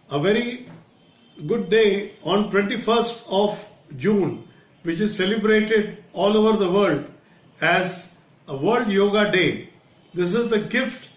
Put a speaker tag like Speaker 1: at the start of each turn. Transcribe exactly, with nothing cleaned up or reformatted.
Speaker 1: a very good day on twenty-first of June, which is celebrated all over the world as a World Yoga Day. This is the gift